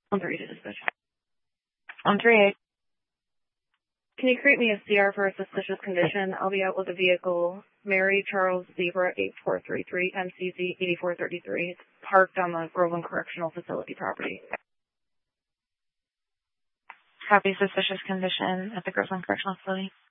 1-3 to dispatch. 138. Can you create me a CR for a suspicious condition? I'll be out with a vehicle. Mary Charles Zebra 8433 MCZ 8433. It's parked on the Groveland Correctional Facility property. Copy, suspicious condition at the Groveland Correctional Facility.